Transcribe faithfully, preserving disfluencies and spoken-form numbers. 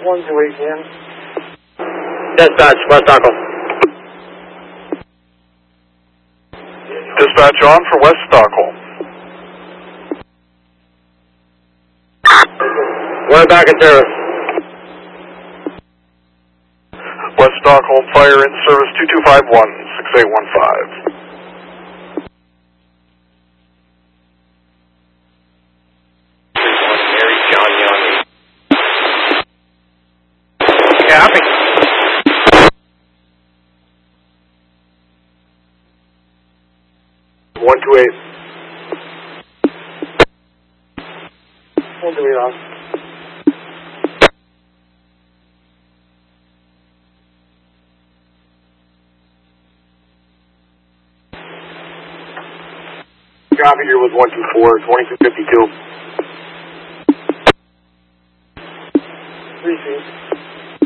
one two eight one. Dispatch, West Stockholm. Dispatch on for West Stockholm. We're back in service. West Stockholm, fire in service two two five one, six eight one five. Mary John Young. Copy. one two eight. one two eight off. Copy, here was one two four, twenty-two fifty-two. three feet.